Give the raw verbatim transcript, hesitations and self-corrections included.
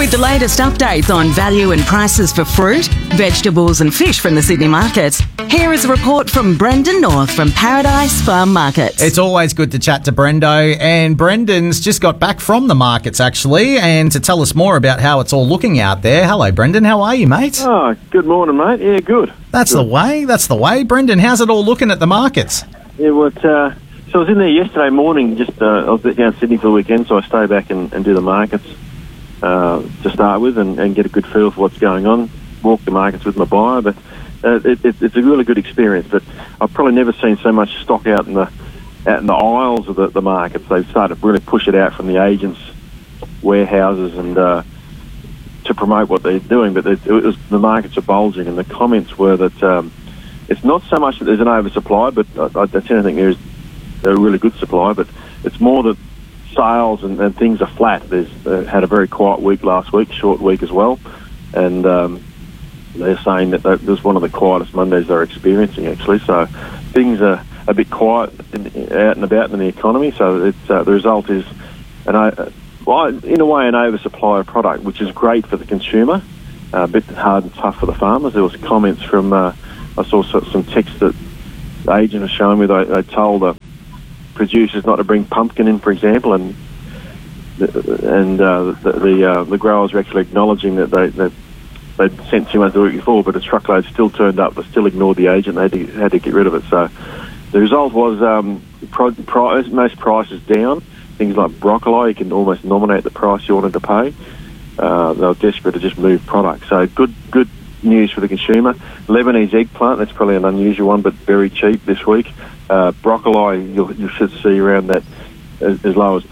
With the latest updates on value and prices for fruit, vegetables and fish from the Sydney markets, here is a report from Brendan North from Paradise Farm Markets. It's always good to chat to Brendo, and Brendan's just got back from the markets actually, and to tell us more about how it's all looking out there. Hello Brendan, how are you, mate? Oh, good morning, mate. Yeah, good. That's good. the way, that's the way. Brendan, how's it all looking at the markets? Yeah, well, it, uh, so I was in there yesterday morning, just uh, I was down in Sydney for the weekend, so I stay back and, and do the markets uh, to start with and, and get a good feel for what's going on, walk the markets with my buyer, but uh, it, it, it's a really good experience. But I've probably never seen so much stock out in the out in the aisles of the, the markets. They've started to really push it out from the agents' warehouses and uh, to promote what they're doing, but it, it was, the markets are bulging, and the comments were that um, it's not so much that there's an oversupply, but I, I tend to think there's a really good supply, but it's more that sales and, and things are flat. There's uh, had a very quiet week last week, short week as well, and um, they're saying that that was one of the quietest Mondays they're experiencing actually. So things are a bit quiet in, out and about in the economy. So it's, uh, the result is, an, uh, well, in a way, an oversupply of product, which is great for the consumer, uh, a bit hard and tough for the farmers. There was comments from uh, I saw some text that the agent was showing me. They, they told the producers not to bring pumpkin in, for example, and and uh, the the, uh, the growers are actually acknowledging that they that they'd sent too much the week before, but a truckload still turned up. They still ignored the agent. They had to, had to get rid of it. So the result was um, pro, price, most prices down. Things like broccoli, you can almost nominate the price you wanted to pay. Uh, they were desperate to just move product. So good good news for the consumer. Lebanese eggplant, that's probably an unusual one, but very cheap this week. Uh, broccoli, you'll, you should see around that as, as low as